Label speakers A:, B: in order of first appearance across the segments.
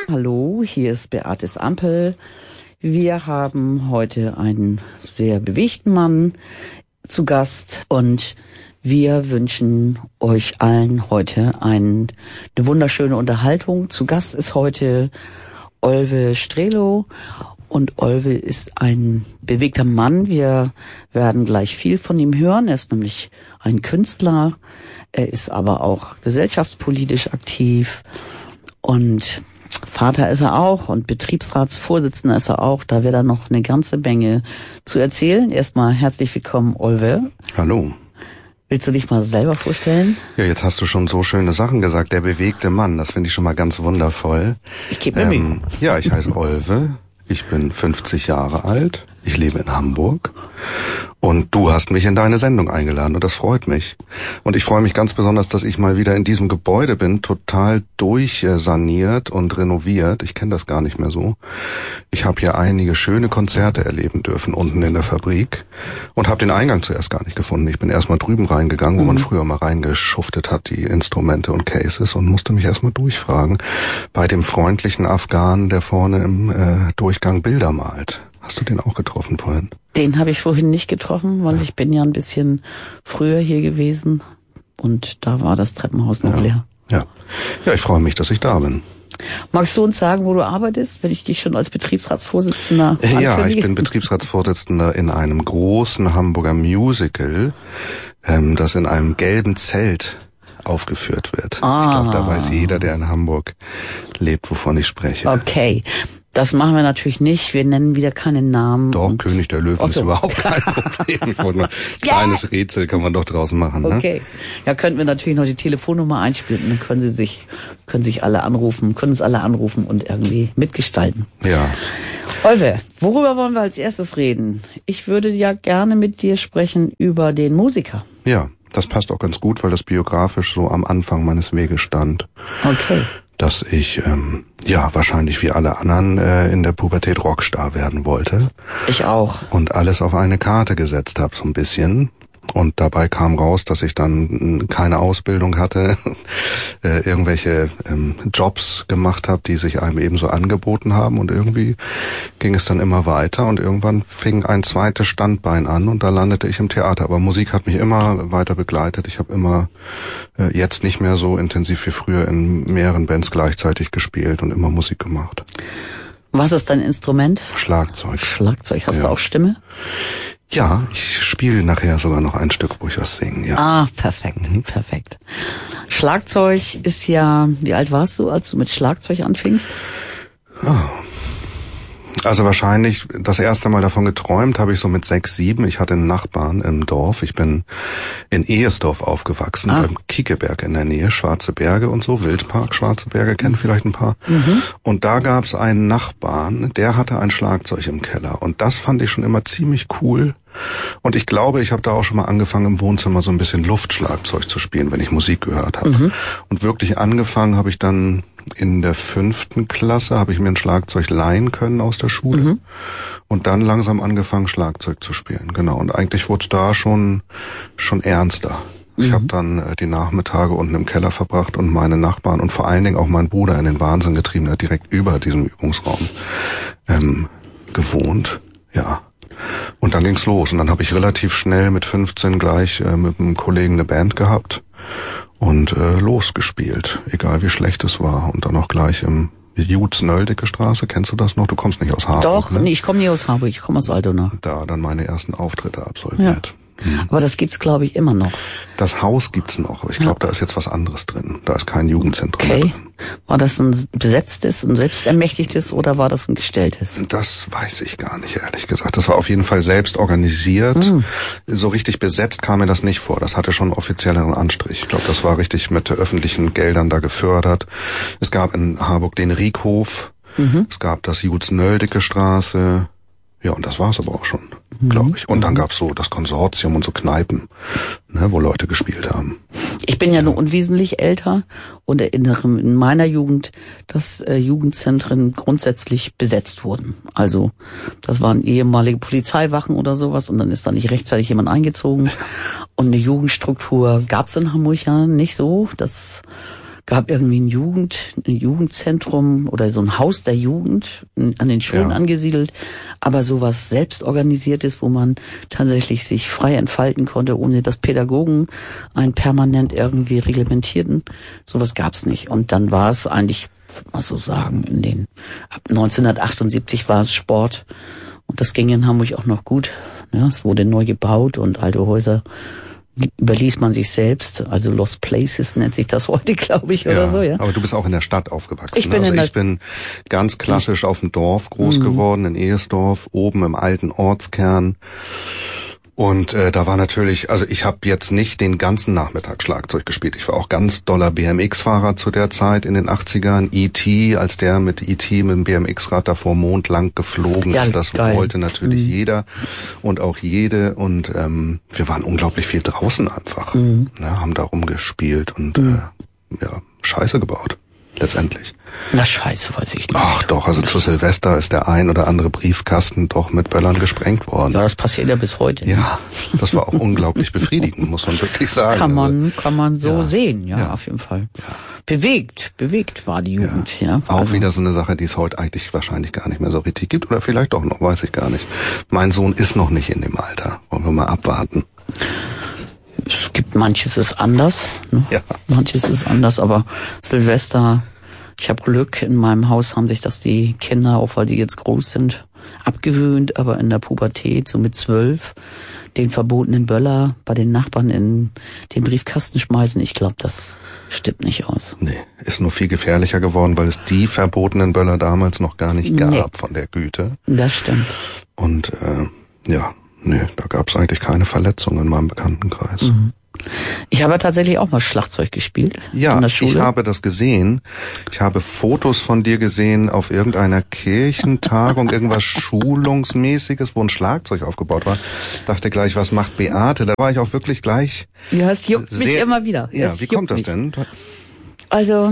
A: Hallo, hier ist Beatis Ampel. Wir haben heute einen sehr bewegten Mann zu Gast und wir wünschen euch allen heute eine wunderschöne Unterhaltung. Zu Gast ist heute Olwe Strelow und Olwe ist ein bewegter Mann. Wir werden gleich viel von ihm hören. Er ist nämlich ein Künstler. Er ist aber auch gesellschaftspolitisch aktiv und Vater ist er auch und Betriebsratsvorsitzender ist er auch. Da wird er noch eine ganze Menge zu erzählen. Erstmal herzlich willkommen, Olwe.
B: Hallo.
A: Willst du dich mal selber vorstellen?
B: Ja, jetzt hast du schon so schöne Sachen gesagt. Der bewegte Mann, das finde ich schon mal ganz wundervoll.
A: Ich gebe mir Mühe.
B: Ja, ich heiße Olwe. Ich bin 50 Jahre alt. Ich lebe in Hamburg. Und du hast mich in deine Sendung eingeladen und das freut mich. Und ich freue mich ganz besonders, dass ich mal wieder in diesem Gebäude bin, total durchsaniert und renoviert. Ich kenne das gar nicht mehr so. Ich habe hier einige schöne Konzerte erleben dürfen, unten in der Fabrik. Und habe den Eingang zuerst gar nicht gefunden. Ich bin erst mal drüben reingegangen, wo man früher mal reingeschuftet hat, die Instrumente und Cases, und musste mich erst mal durchfragen. Bei dem freundlichen Afghanen, der vorne im Durchgang Bilder malt. Hast du den auch getroffen vorhin?
A: Den habe ich vorhin nicht getroffen, weil ich bin ja ein bisschen früher hier gewesen und da war das Treppenhaus noch leer.
B: Ja, ich freue mich, dass ich da bin.
A: Magst du uns sagen, wo du arbeitest, wenn ich dich schon als Betriebsratsvorsitzender ankündige?
B: Ja, ich bin Betriebsratsvorsitzender in einem großen Hamburger Musical, das in einem gelben Zelt aufgeführt wird. Ich glaube, da weiß jeder, der in Hamburg lebt, wovon ich spreche.
A: Okay. Das machen wir natürlich nicht. Wir nennen wieder keinen Namen.
B: Doch, König der Löwen ist überhaupt kein Problem. Ich wollte nur, kleines Rätsel kann man doch draußen machen. Ne?
A: Okay. Ja, könnten wir natürlich noch die Telefonnummer einspielen. Dann können uns alle anrufen und irgendwie mitgestalten.
B: Ja.
A: Olwe, worüber wollen wir als erstes reden? Ich würde ja gerne mit dir sprechen über den Musiker.
B: Ja, das passt auch ganz gut, weil das biografisch so am Anfang meines Weges stand.
A: Okay.
B: Dass ich, wahrscheinlich wie alle anderen in der Pubertät Rockstar werden wollte.
A: Ich auch.
B: Und alles auf eine Karte gesetzt habe, so ein bisschen. Und dabei kam raus, dass ich dann keine Ausbildung hatte, irgendwelche Jobs gemacht habe, die sich einem eben so angeboten haben. Und irgendwie ging es dann immer weiter und irgendwann fing ein zweites Standbein an und da landete ich im Theater. Aber Musik hat mich immer weiter begleitet. Ich habe immer jetzt nicht mehr so intensiv wie früher in mehreren Bands gleichzeitig gespielt und immer Musik gemacht.
A: Was ist dein Instrument?
B: Schlagzeug.
A: Schlagzeug. Hast du auch Stimme?
B: Ja, ich spiele nachher sogar noch ein Stück, wo ich was singe, ja.
A: Ah, perfekt, perfekt. Schlagzeug ist ja, wie alt warst du, als du mit Schlagzeug anfingst?
B: Also wahrscheinlich das erste Mal davon geträumt habe ich so mit 6, 7. Ich hatte einen Nachbarn im Dorf. Ich bin in Ehesdorf aufgewachsen, beim Kiekeberg in der Nähe, Schwarze Berge und so, Wildpark, Schwarze Berge, kennen vielleicht ein paar. Und da gab es einen Nachbarn, der hatte ein Schlagzeug im Keller. Und das fand ich schon immer ziemlich cool. Und ich glaube, ich habe da auch schon mal angefangen, im Wohnzimmer so ein bisschen Luftschlagzeug zu spielen, wenn ich Musik gehört habe. Und wirklich angefangen habe ich dann in der 5. Klasse, habe ich mir ein Schlagzeug leihen können aus der Schule. Und dann langsam angefangen, Schlagzeug zu spielen. Genau. Und eigentlich wurde es da schon ernster. Ich habe dann die Nachmittage unten im Keller verbracht und meine Nachbarn und vor allen Dingen auch mein Bruder in den Wahnsinn getrieben, der hat direkt über diesem Übungsraum gewohnt. Ja. Und dann ging's los. Und dann habe ich relativ schnell mit 15 gleich mit einem Kollegen eine Band gehabt und losgespielt, egal wie schlecht es war. Und dann auch gleich im Jutz-Nöldecke Straße, kennst du das noch? Du kommst nicht aus Harburg,
A: Doch,
B: ne?
A: Nee, ich komme nicht aus Harburg, ich komme aus Altona.
B: Da dann meine ersten Auftritte absolviert.
A: Ja. Aber das gibt's, glaube ich, immer noch.
B: Das Haus gibt's noch, aber ich glaube, da ist jetzt was anderes drin. Da ist kein Jugendzentrum mehr drin.
A: War das ein besetztes, ein selbstermächtigtes oder war das ein gestelltes?
B: Das weiß ich gar nicht, ehrlich gesagt. Das war auf jeden Fall selbst organisiert. So richtig besetzt kam mir das nicht vor. Das hatte schon einen offizielleren Anstrich. Ich glaube, das war richtig mit öffentlichen Geldern da gefördert. Es gab in Harburg den Riekhof. Es gab das Jutz-Nöldecke Straße. Ja, und das war's aber auch schon, glaube ich. Und dann gab's so das Konsortium und so Kneipen, ne, wo Leute gespielt haben.
A: Ich bin ja nur unwesentlich älter und erinnere in meiner Jugend, dass Jugendzentren grundsätzlich besetzt wurden. Also das waren ehemalige Polizeiwachen oder sowas und dann ist da nicht rechtzeitig jemand eingezogen. Und eine Jugendstruktur gab's in Hamburg ja nicht so. Das gab irgendwie ein Jugendzentrum oder so ein Haus der Jugend an den Schulen angesiedelt, aber sowas selbstorganisiertes, wo man tatsächlich sich frei entfalten konnte, ohne dass Pädagogen einen permanent irgendwie reglementierten. Sowas gab's nicht. Und dann war es eigentlich, würde man so sagen, ab 1978 war es Sport. Und das ging in Hamburg auch noch gut. Ja, es wurde neu gebaut und alte Häuser überließ man sich selbst. Also Lost Places nennt sich das heute, glaube ich, oder so. Ja.
B: Aber du bist auch in der Stadt aufgewachsen.
A: Ich bin
B: ganz klassisch auf dem Dorf groß geworden, in Ehersdorf, oben im alten Ortskern. Und da war natürlich, also ich habe jetzt nicht den ganzen Nachmittag Schlagzeug gespielt. Ich war auch ganz doller BMX-Fahrer zu der Zeit in den 80ern. E.T., als der mit dem BMX-Rad da vor Mond lang geflogen ist, das wollte natürlich jeder und auch jede. Und wir waren unglaublich viel draußen einfach. Haben da rumgespielt und Scheiße gebaut. Letztendlich.
A: Na Scheiße, weiß ich nicht.
B: Ach doch, also zu Silvester ist der ein oder andere Briefkasten doch mit Böllern gesprengt worden.
A: Ja, das passiert ja bis heute.
B: Ja, das war auch unglaublich befriedigend, muss man wirklich sagen.
A: Kann man so sehen, auf jeden Fall. Ja. Bewegt war die Jugend, ja.
B: Auch wieder so eine Sache, die es heute eigentlich wahrscheinlich gar nicht mehr so richtig gibt oder vielleicht doch noch, weiß ich gar nicht. Mein Sohn ist noch nicht in dem Alter. Wollen wir mal abwarten.
A: Es gibt manches ist anders, ne?
B: Ja.
A: Manches ist anders, aber Silvester, ich habe Glück, in meinem Haus haben sich das die Kinder, auch weil sie jetzt groß sind, abgewöhnt, aber in der Pubertät, so mit 12, den verbotenen Böller bei den Nachbarn in den Briefkasten schmeißen, ich glaube, das stimmt nicht aus.
B: Nee, ist nur viel gefährlicher geworden, weil es die verbotenen Böller damals noch gar nicht gab von der Güte.
A: Das stimmt.
B: Und da gab es eigentlich keine Verletzungen in meinem Bekanntenkreis.
A: Ich habe tatsächlich auch mal Schlagzeug gespielt in der Schule.
B: Ich habe das gesehen. Ich habe Fotos von dir gesehen auf irgendeiner Kirchentagung, irgendwas Schulungsmäßiges, wo ein Schlagzeug aufgebaut war. Ich dachte gleich, was macht Beate? Da war ich auch wirklich gleich.
A: Ja, es juckt mich immer wieder.
B: Ja, wie kommt das denn?
A: Also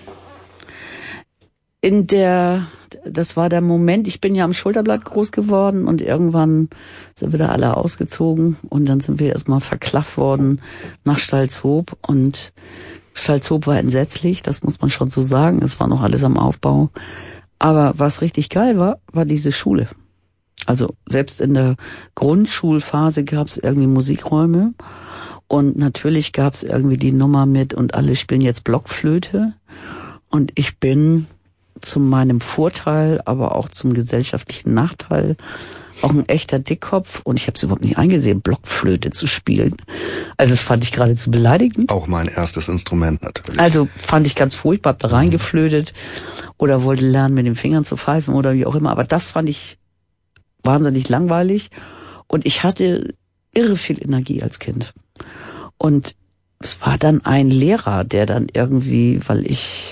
A: das war der Moment, ich bin ja am Schulterblatt groß geworden und irgendwann sind wir da alle ausgezogen und dann sind wir erstmal verklafft worden nach Stalzhoop und Stalzhoop war entsetzlich, das muss man schon so sagen, es war noch alles am Aufbau. Aber was richtig geil war diese Schule. Also selbst in der Grundschulphase gab es irgendwie Musikräume und natürlich gab es irgendwie die Nummer mit und alle spielen jetzt Blockflöte und ich bin zu meinem Vorteil, aber auch zum gesellschaftlichen Nachteil auch ein echter Dickkopf und ich habe es überhaupt nicht eingesehen, Blockflöte zu spielen. Also das fand ich geradezu beleidigend.
B: Auch mein erstes Instrument natürlich.
A: Also fand ich ganz furchtbar, hab da reingeflötet oder wollte lernen, mit den Fingern zu pfeifen oder wie auch immer. Aber das fand ich wahnsinnig langweilig und ich hatte irre viel Energie als Kind. Und es war dann ein Lehrer, der dann irgendwie, weil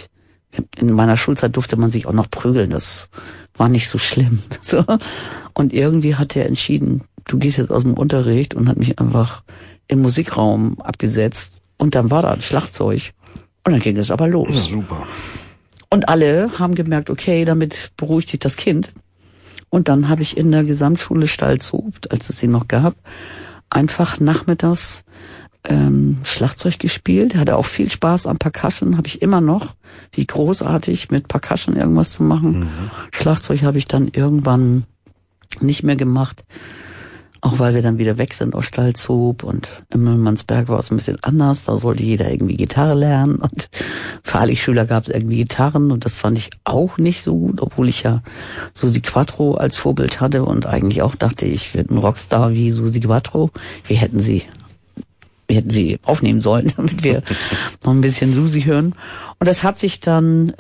A: in meiner Schulzeit durfte man sich auch noch prügeln, das war nicht so schlimm. So. Und irgendwie hat er entschieden, du gehst jetzt aus dem Unterricht und hat mich einfach im Musikraum abgesetzt und dann war da ein Schlagzeug und dann ging es aber los.
B: Ja, super.
A: Und alle haben gemerkt, okay, damit beruhigt sich das Kind. Und dann habe ich in der Gesamtschule Stalzhoop, als es sie noch gab, einfach nachmittags Schlagzeug gespielt, hatte auch viel Spaß am Percussion, habe ich immer noch, wie großartig mit Percussion irgendwas zu machen. Schlagzeug habe ich dann irgendwann nicht mehr gemacht, auch weil wir dann wieder weg sind aus Stalzhoop und im Müllmannsberg war es ein bisschen anders, da sollte jeder irgendwie Gitarre lernen und für alle Schüler gab es irgendwie Gitarren und das fand ich auch nicht so gut, obwohl ich ja Susi Quattro als Vorbild hatte und eigentlich auch dachte, ich werde ein Rockstar wie Susi Quattro. Wir hätten sie aufnehmen sollen, damit wir noch ein bisschen Susi hören. Und das hat sich dann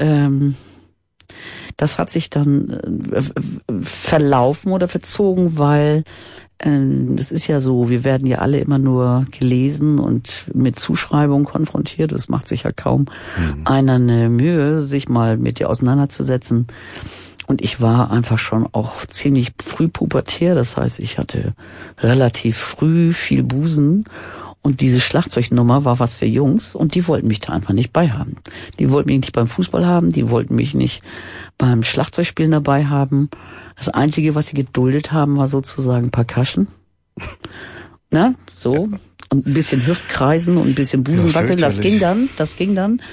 A: verlaufen oder verzogen, weil das ist ja so, wir werden ja alle immer nur gelesen und mit Zuschreibungen konfrontiert. Es macht sich ja kaum einer eine Mühe, sich mal mit dir auseinanderzusetzen. Und ich war einfach schon auch ziemlich früh pubertär. Das heißt, ich hatte relativ früh viel Busen. Und diese Schlagzeugnummer war was für Jungs und die wollten mich da einfach nicht bei haben. Die wollten mich nicht beim Fußball haben, die wollten mich nicht beim Schlagzeugspielen dabei haben. Das Einzige, was sie geduldet haben, war sozusagen Percussion. Na, so. Und ein bisschen Hüftkreisen und ein bisschen Busenwackeln, das ging dann.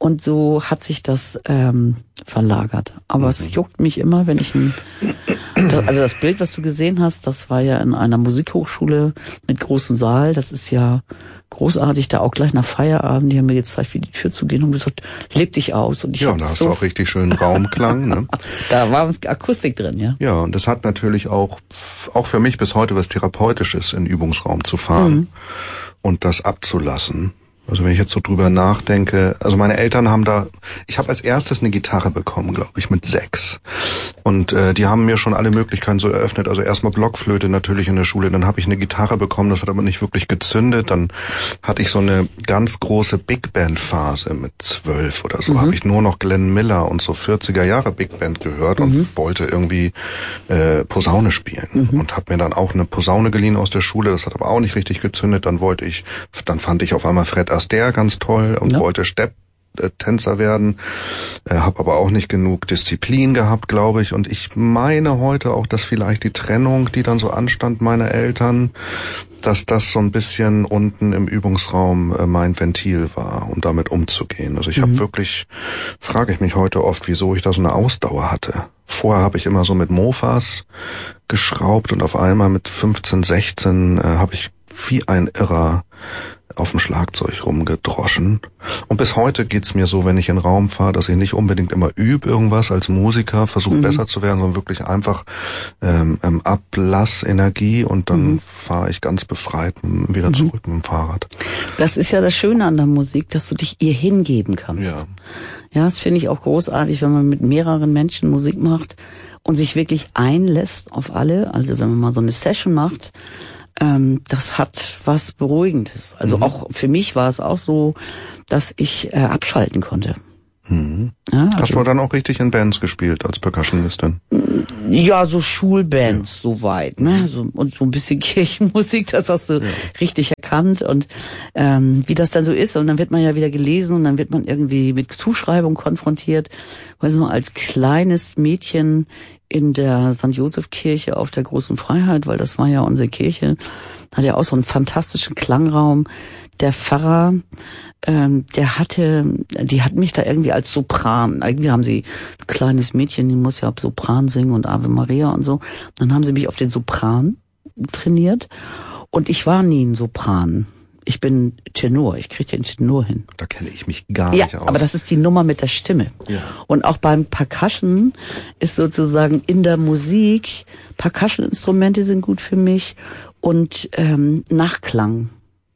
A: Und so hat sich das verlagert. Aber es juckt mich immer, wenn ich also das Bild, was du gesehen hast, das war ja in einer Musikhochschule mit großem Saal. Das ist ja großartig, da auch gleich nach Feierabend. Die haben mir gezeigt, wie die Tür zu gehen und gesagt, leb dich aus. Und ich
B: da hast du auch richtig schönen Raumklang. Ne?
A: Da war Akustik drin, ja.
B: Ja, und das hat natürlich auch für mich bis heute was Therapeutisches, in den Übungsraum zu fahren und das abzulassen. Also wenn ich jetzt so drüber nachdenke, also meine Eltern haben ich habe als erstes eine Gitarre bekommen, glaube ich, mit 6. Und die haben mir schon alle Möglichkeiten so eröffnet. Also erstmal Blockflöte natürlich in der Schule, dann habe ich eine Gitarre bekommen, das hat aber nicht wirklich gezündet. Dann hatte ich so eine ganz große Big Band Phase mit 12 oder so. Habe ich nur noch Glenn Miller und so 40er Jahre Big Band gehört und wollte irgendwie Posaune spielen. Und habe mir dann auch eine Posaune geliehen aus der Schule, das hat aber auch nicht richtig gezündet. Dann fand ich auf einmal Fred Astaire ganz toll und wollte Stepptänzer werden, habe aber auch nicht genug Disziplin gehabt, glaube ich. Und ich meine heute auch, dass vielleicht die Trennung, die dann so anstand meiner Eltern, dass das so ein bisschen unten im Übungsraum mein Ventil war, um damit umzugehen. Also ich habe wirklich, frage ich mich heute oft, wieso ich da so eine Ausdauer hatte. Vorher habe ich immer so mit Mofas geschraubt und auf einmal mit 15, 16 habe ich wie ein Irrer auf dem Schlagzeug rumgedroschen. Und bis heute geht's mir so, wenn ich in den Raum fahre, dass ich nicht unbedingt immer übe irgendwas als Musiker, versuche besser zu werden, sondern wirklich einfach Ablassenergie und dann fahre ich ganz befreit wieder zurück mit dem Fahrrad.
A: Das ist ja das Schöne an der Musik, dass du dich ihr hingeben kannst.
B: Ja.
A: Ja, das finde ich auch großartig, wenn man mit mehreren Menschen Musik macht und sich wirklich einlässt auf alle. Also wenn man mal so eine Session macht, das hat was Beruhigendes. Also auch für mich war es auch so, dass ich abschalten konnte. Ja, also,
B: hast du dann auch richtig in Bands gespielt als Percussionistin?
A: Ja, so Schulbands soweit, ne? Und so ein bisschen Kirchenmusik, das hast du richtig erkannt und wie das dann so ist. Und dann wird man ja wieder gelesen und dann wird man irgendwie mit Zuschreibung konfrontiert. Weißt du, als kleines Mädchen in der St. Joseph Kirche auf der Großen Freiheit, weil das war ja unsere Kirche, hat ja auch so einen fantastischen Klangraum. Der Pfarrer, die hat mich da irgendwie als Sopran, irgendwie haben sie ein kleines Mädchen, die muss ja Sopran singen und Ave Maria und so. Dann haben sie mich auf den Sopran trainiert und ich war nie ein Sopran. Ich bin Tenor, ich kriege den Tenor hin.
B: Da kenne ich mich gar nicht aus.
A: Ja, aber das ist die Nummer mit der Stimme. Ja. Und auch beim Percussion ist sozusagen in der Musik, Percussion-Instrumente sind gut für mich und Nachklang.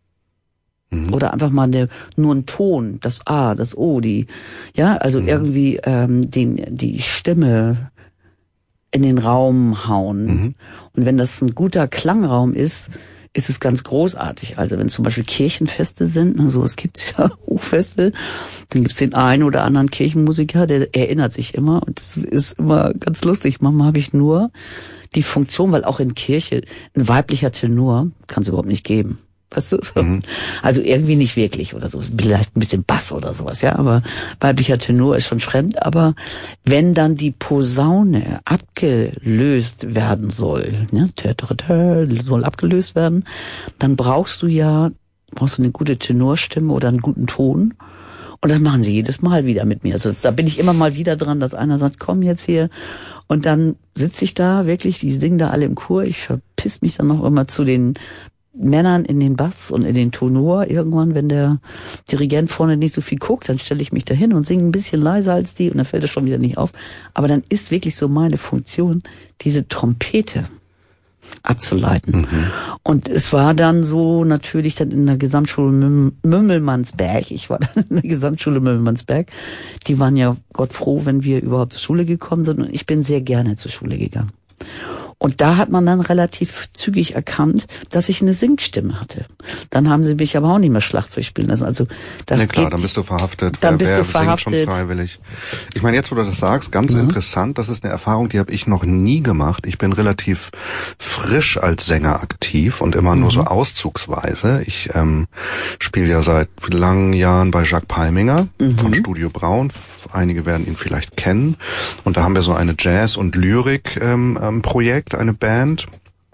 A: Oder einfach mal nur ein Ton, das A, das O, irgendwie die Stimme in den Raum hauen. Und wenn das ein guter Klangraum ist es ganz großartig. Also wenn zum Beispiel Kirchenfeste sind, also es gibt ja Hochfeste, dann gibt es den einen oder anderen Kirchenmusiker, der erinnert sich immer und das ist immer ganz lustig. Manchmal habe ich nur die Funktion, weil auch in Kirche ein weiblicher Tenor kann es überhaupt nicht geben. Weißt du? Also irgendwie nicht wirklich oder so. Vielleicht ein bisschen Bass oder sowas, ja. Aber weiblicher Tenor ist schon fremd. Aber wenn dann die Posaune abgelöst werden soll, ne, soll abgelöst werden, dann brauchst du eine gute Tenorstimme oder einen guten Ton. Und das machen sie jedes Mal wieder mit mir. Also da bin ich immer mal wieder dran, dass einer sagt, komm jetzt hier. Und dann sitze ich da wirklich, die singen da alle im Chor. Ich verpiss mich dann noch immer zu den Männern in den Bass und in den Tenor. Irgendwann, wenn der Dirigent vorne nicht so viel guckt, dann stelle ich mich da hin und singe ein bisschen leiser als die und dann fällt es schon wieder nicht auf. Aber dann ist wirklich so meine Funktion, diese Trompete abzuleiten. Und es war dann so natürlich dann in der Gesamtschule Mümmelmannsberg. Ich war dann in der Gesamtschule Mümmelmannsberg. Die waren ja Gott froh, wenn wir überhaupt zur Schule gekommen sind und ich bin sehr gerne zur Schule gegangen. Und da hat man dann relativ zügig erkannt, dass ich eine Singstimme hatte. Dann haben sie mich aber auch nicht mehr Schlagzeug spielen lassen. Also das
B: klar, dann bist du verhaftet. Wer singt schon freiwillig? Ich meine, jetzt wo du das sagst, ganz interessant, das ist eine Erfahrung, die habe ich noch nie gemacht. Ich bin relativ frisch als Sänger aktiv und immer nur so auszugsweise. Ich spiele ja seit langen Jahren bei Jacques Palminger von Studio Braun. Einige werden ihn vielleicht kennen. Und da haben wir so eine Jazz- und Lyrik-Projekt, eine Band.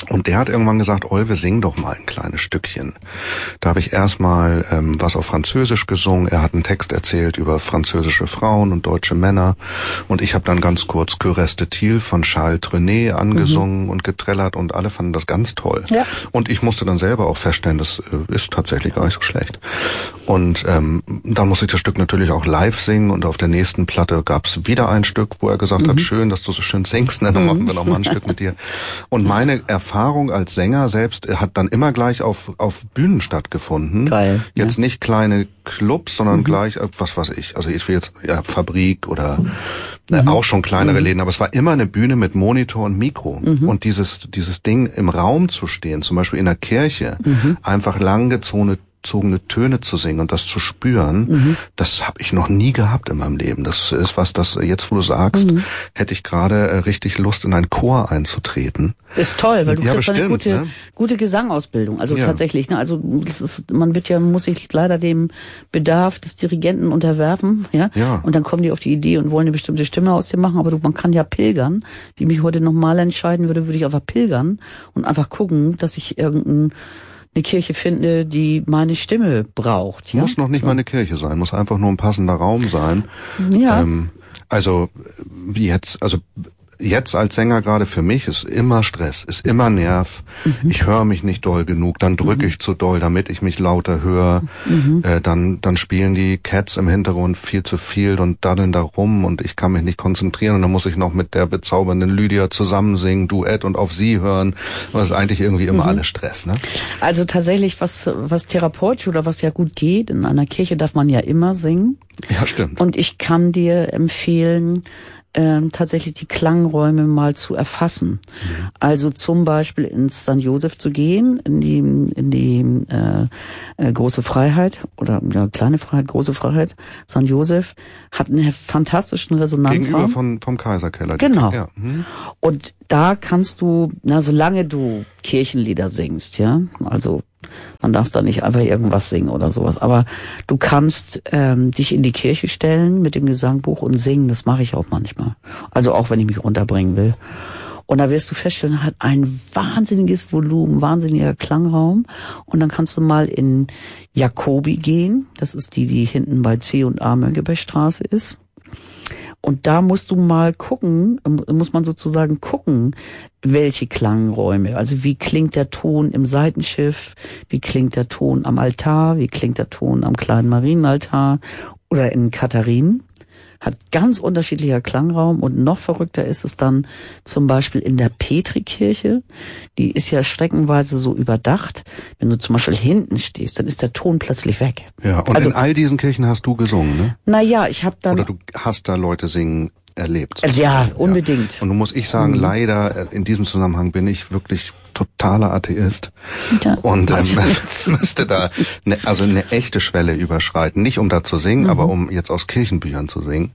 B: Und der hat irgendwann gesagt, Olwe, sing doch mal ein kleines Stückchen. Da habe ich erstmal was auf Französisch gesungen. Er hat einen Text erzählt über französische Frauen und deutsche Männer. Und ich habe dann ganz kurz Que reste-t-il von Charles Trenet angesungen und getrellert und alle fanden das ganz toll. Ja. Und ich musste dann selber auch feststellen, das ist tatsächlich gar nicht so schlecht. Und dann musste ich das Stück natürlich auch live singen und auf der nächsten Platte gab es wieder ein Stück, wo er gesagt hat, schön, dass du so schön singst, dann machen wir noch mal ein Stück mit dir. Und meine Erfahrung als Sänger selbst hat dann immer gleich auf Bühnen stattgefunden.
A: Geil.
B: Jetzt nicht kleine Clubs, sondern gleich, was weiß ich, also ich will jetzt Fabrik oder auch schon kleinere Läden, aber es war immer eine Bühne mit Monitor und Mikro. Und dieses Ding im Raum zu stehen, zum Beispiel in der Kirche, einfach langgezogene Töne zu singen und das zu spüren, das habe ich noch nie gehabt in meinem Leben. Das ist was, das jetzt, wo du sagst, hätte ich gerade richtig Lust, in einen Chor einzutreten.
A: Ist toll, weil du kriegst eine gute Gesangausbildung. Also tatsächlich, ne? Also muss sich leider dem Bedarf des Dirigenten unterwerfen, ja? Und dann kommen die auf die Idee und wollen eine bestimmte Stimme aus dir machen, aber man kann ja pilgern. Wie ich mich heute nochmal entscheiden würde ich einfach pilgern und einfach gucken, dass ich eine Kirche finde, die meine Stimme braucht. Ja?
B: Muss noch nicht mal eine Kirche sein, muss einfach nur ein passender Raum sein.
A: Ja.
B: Jetzt als Sänger gerade für mich ist immer Stress, ist immer Nerv. Ich höre mich nicht doll genug, dann drücke ich zu doll, damit ich mich lauter höre. Dann spielen die Cats im Hintergrund viel zu viel und daddeln da rum und ich kann mich nicht konzentrieren und dann muss ich noch mit der bezaubernden Lydia zusammen singen, Duett und auf sie hören. Das ist eigentlich irgendwie immer alles Stress, ne?
A: Also tatsächlich, was therapeutisch oder was ja gut geht, in einer Kirche darf man ja immer singen.
B: Ja, stimmt.
A: Und ich kann dir empfehlen, tatsächlich die Klangräume mal zu erfassen. Also zum Beispiel ins St. Joseph zu gehen, in die große Freiheit oder kleine Freiheit, große Freiheit. St. Joseph hat einen fantastischen Resonanzraum.
B: Gegenüber vom Kaiserkeller.
A: Genau. Ja. Und da kannst du, solange du Kirchenlieder singst, ja, also man darf da nicht einfach irgendwas singen oder sowas, aber du kannst dich in die Kirche stellen mit dem Gesangbuch und singen, das mache ich auch manchmal. Also auch wenn ich mich runterbringen will. Und da wirst du feststellen, hat ein wahnsinniges Volumen, wahnsinniger Klangraum. Und dann kannst du mal in Jacobi gehen, das ist die hinten bei C&A Mönckebergstraße ist. Und da musst du mal muss man sozusagen gucken, welche Klangräume, also wie klingt der Ton im Seitenschiff, wie klingt der Ton am Altar, wie klingt der Ton am kleinen Marienaltar oder in Katharinen. Hat ganz unterschiedlicher Klangraum und noch verrückter ist es dann zum Beispiel in der Petrikirche. Die ist ja streckenweise so überdacht. Wenn du zum Beispiel hinten stehst, dann ist der Ton plötzlich weg.
B: Ja, und also, in all diesen Kirchen hast du gesungen, ne?
A: Naja, ich habe dann...
B: Oder du hast da Leute singen erlebt.
A: Ja, unbedingt.
B: Und du muss ich sagen, leider in diesem Zusammenhang bin ich wirklich totaler Atheist und müsste da eine echte Schwelle überschreiten. Nicht um da zu singen, aber um jetzt aus Kirchenbüchern zu singen.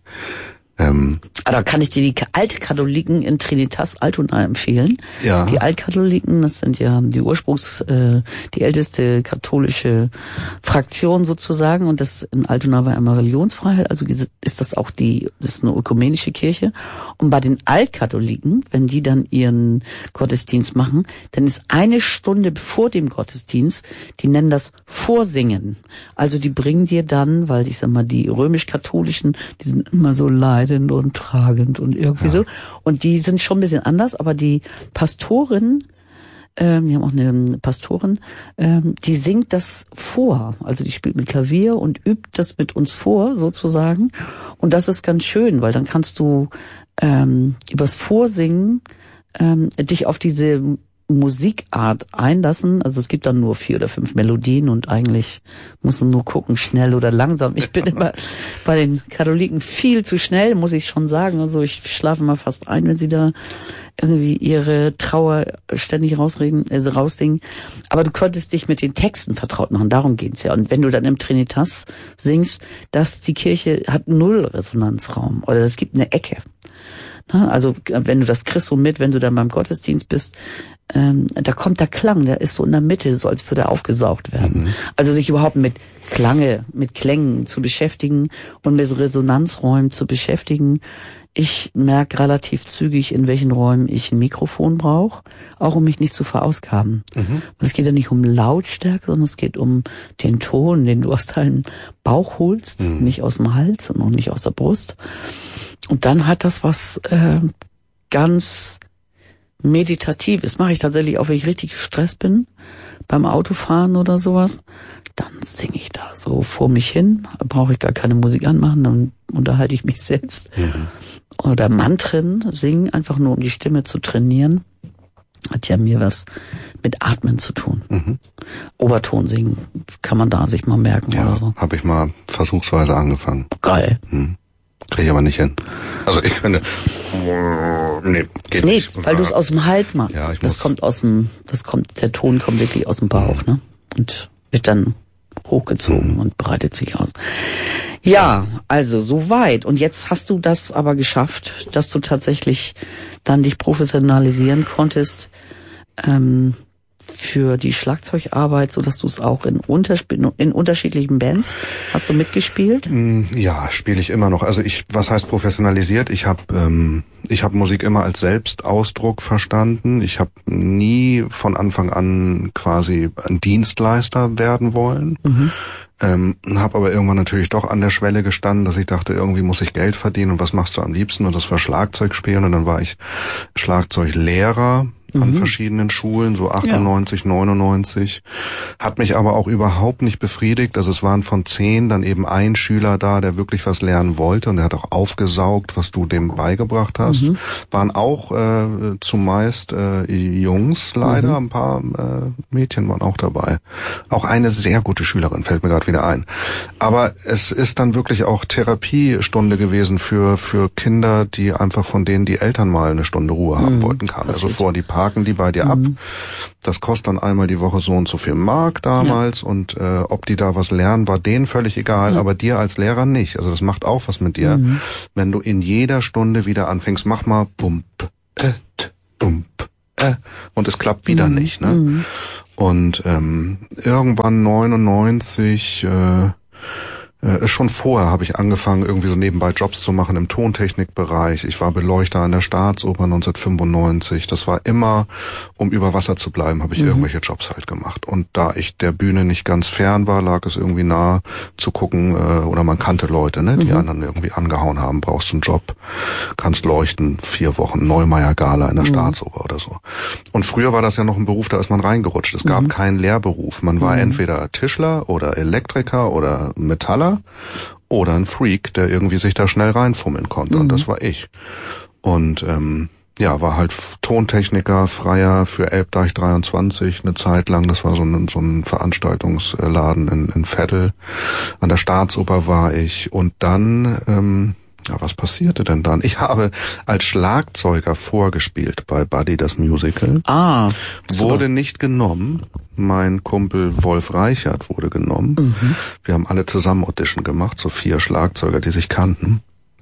A: Da kann ich dir die Altkatholiken in Trinitas Altona empfehlen.
B: Ja. Die
A: Altkatholiken, das sind ja die die älteste katholische Fraktion sozusagen, und das in Altona war immer Religionsfreiheit, also ist das auch das ist eine ökumenische Kirche. Und bei den Altkatholiken, wenn die dann ihren Gottesdienst machen, dann ist eine Stunde vor dem Gottesdienst, die nennen das Vorsingen. Also die bringen dir dann, weil ich sag mal, die römisch-katholischen, die sind immer so leidend und tragend und irgendwie so. Und die sind schon ein bisschen anders, aber die Pastorin, wir haben auch eine Pastorin, die singt das vor. Also die spielt mit Klavier und übt das mit uns vor, sozusagen. Und das ist ganz schön, weil dann kannst du übers Vorsingen dich auf diese Musikart einlassen. Also es gibt dann nur 4 oder 5 Melodien und eigentlich musst du nur gucken, schnell oder langsam. Ich bin immer bei den Katholiken viel zu schnell, muss ich schon sagen. Also ich schlafe immer fast ein, wenn sie da irgendwie ihre Trauer ständig raussingen. Aber du könntest dich mit den Texten vertraut machen, darum geht's ja. Und wenn du dann im Trinitas singst, die Kirche hat 0 Resonanzraum oder es gibt eine Ecke. Also wenn du das kriegst so mit, wenn du dann beim Gottesdienst bist, da kommt der Klang, der ist so in der Mitte, so als würde er aufgesaugt werden. Also sich überhaupt mit Klängen zu beschäftigen und mit Resonanzräumen zu beschäftigen. Ich merke relativ zügig, in welchen Räumen ich ein Mikrofon brauche, auch um mich nicht zu verausgaben. Es geht ja nicht um Lautstärke, sondern es geht um den Ton, den du aus deinem Bauch holst, nicht aus dem Hals und auch nicht aus der Brust. Und dann hat das was ganz Meditatives. Mache ich tatsächlich auch, wenn ich richtig gestresst bin, beim Autofahren oder sowas. Dann singe ich da so vor mich hin. Da brauche ich gar keine Musik anmachen, dann unterhalte ich mich selbst. Oder Mantren singen, einfach nur um die Stimme zu trainieren. Hat ja mir was mit Atmen zu tun. Oberton singen kann man da sich mal merken oder so.
B: Habe ich mal versuchsweise angefangen.
A: Geil.
B: Kriege ich aber nicht hin. Also ich finde, geht nicht.
A: Nee, weil du es aus dem Hals machst.
B: Ja,
A: der Ton kommt wirklich aus dem Bauch, ne? Und wird dann hochgezogen und breitet sich aus. Ja, also soweit. Und jetzt hast du das aber geschafft, dass du tatsächlich dann dich professionalisieren konntest für die Schlagzeugarbeit, so dass du es auch in unterschiedlichen Bands hast du mitgespielt?
B: Ja, spiele ich immer noch. Also was heißt professionalisiert? Ich habe Musik immer als Selbstausdruck verstanden. Ich habe nie von Anfang an quasi ein Dienstleister werden wollen. Habe aber irgendwann natürlich doch an der Schwelle gestanden, dass ich dachte, irgendwie muss ich Geld verdienen und was machst du am liebsten? Und das war Schlagzeug spielen und dann war ich Schlagzeuglehrer an verschiedenen Schulen, so 98, 99. Hat mich aber auch überhaupt nicht befriedigt. Also es waren von 10 dann eben ein Schüler da, der wirklich was lernen wollte und der hat auch aufgesaugt, was du dem beigebracht hast. Waren auch zumeist Jungs leider, ein paar Mädchen waren auch dabei. Auch eine sehr gute Schülerin, fällt mir gerade wieder ein. Aber es ist dann wirklich auch Therapiestunde gewesen für Kinder, die einfach von denen die Eltern mal eine Stunde Ruhe haben wollten. Kamen also vor, die parken die bei dir ab. Das kostet dann einmal die Woche so und so viel Mark damals und ob die da was lernen, war denen völlig egal, aber dir als Lehrer nicht. Also das macht auch was mit dir, wenn du in jeder Stunde wieder anfängst, mach mal bump, bump, und es klappt wieder nicht. Ne? Und irgendwann 99 schon vorher habe ich angefangen, irgendwie so nebenbei Jobs zu machen im Tontechnikbereich. Ich war Beleuchter an der Staatsoper 1995. Das war immer, um über Wasser zu bleiben, habe ich irgendwelche Jobs halt gemacht. Und da ich der Bühne nicht ganz fern war, lag es irgendwie nahe zu gucken, oder man kannte Leute, ne, die anderen irgendwie angehauen haben, brauchst du einen Job, kannst leuchten, 4 Wochen, Neumeier Gala in der Staatsoper oder so. Und früher war das ja noch ein Beruf, da ist man reingerutscht. Es gab keinen Lehrberuf. Man war entweder Tischler oder Elektriker oder Metaller oder ein Freak, der irgendwie sich da schnell reinfummeln konnte. Und das war ich. Und war halt Tontechniker, Freier für Elbdeich 23 eine Zeit lang. Das war so ein Veranstaltungsladen in Veddel. An der Staatsoper war ich. Und dann was passierte denn dann? Ich habe als Schlagzeuger vorgespielt bei Buddy das Musical. Wurde nicht genommen. Mein Kumpel Wolf Reichert wurde genommen. Wir haben alle zusammen Audition gemacht, so 4 Schlagzeuger, die sich kannten.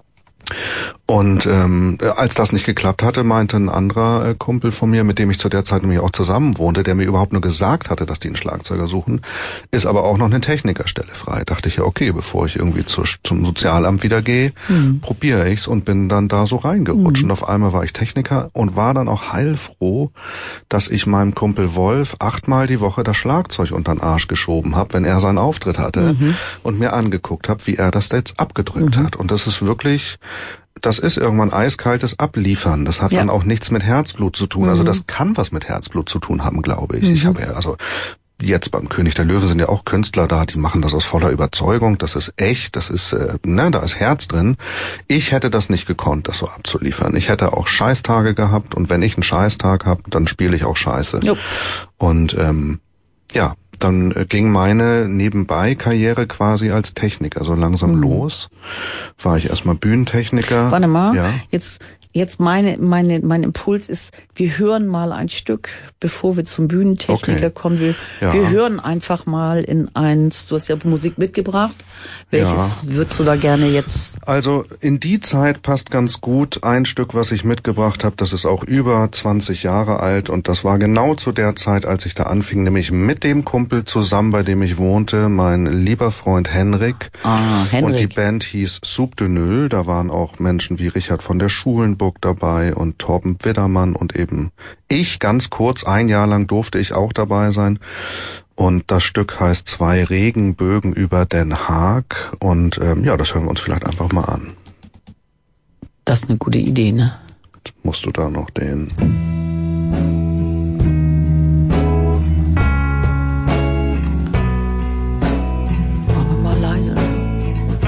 B: Und als das nicht geklappt hatte, meinte ein anderer Kumpel von mir, mit dem ich zu der Zeit nämlich auch zusammen wohnte, der mir überhaupt nur gesagt hatte, dass die einen Schlagzeuger suchen, ist aber auch noch eine Technikerstelle frei. Dachte ich ja, okay, bevor ich irgendwie zum Sozialamt wieder gehe, probiere ich's und bin dann da so reingerutscht. Und auf einmal war ich Techniker und war dann auch heilfroh, dass ich meinem Kumpel Wolf 8-mal die Woche das Schlagzeug unter den Arsch geschoben habe, wenn er seinen Auftritt hatte und mir angeguckt habe, wie er das jetzt abgedrückt hat. Und das ist wirklich... Das ist irgendwann eiskaltes Abliefern. Das hat dann auch nichts mit Herzblut zu tun. Also das kann was mit Herzblut zu tun haben, glaube ich. Ich habe ja, also jetzt beim König der Löwen sind ja auch Künstler da, die machen das aus voller Überzeugung. Das ist echt, das ist, da ist Herz drin. Ich hätte das nicht gekonnt, das so abzuliefern. Ich hätte auch Scheißtage gehabt und wenn ich einen Scheißtag habe, dann spiele ich auch Scheiße. Und dann ging meine Nebenbei-Karriere quasi als Techniker so langsam los. War ich erstmal Bühnentechniker.
A: Warte mal, jetzt jetzt mein Impuls ist, wir hören mal ein Stück, bevor wir zum Bühnentechniker kommen. Wir hören einfach mal in eins, du hast ja Musik mitgebracht. Welches würdest du da gerne jetzt?
B: Also in die Zeit passt ganz gut ein Stück, was ich mitgebracht habe. Das ist auch über 20 Jahre alt und das war genau zu der Zeit, als ich da anfing, nämlich mit dem Kumpel zusammen, bei dem ich wohnte, mein lieber Freund Henrik.
A: Henrik.
B: Und die Band hieß Soup de Null. Da waren auch Menschen wie Richard von der Schulenburg dabei und Torben Widdermann und eben ich. Ganz kurz, 1 Jahr lang durfte ich auch dabei sein. Und das Stück heißt 2 Regenbögen über Den Haag. Und das hören wir uns vielleicht einfach mal an.
A: Das ist eine gute Idee, ne?
B: Jetzt musst du da noch den